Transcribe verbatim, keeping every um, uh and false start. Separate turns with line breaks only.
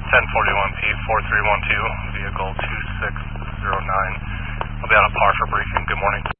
ten forty-one P, four three one two, vehicle two six zero nine. I'll be on a par for briefing. Good morning.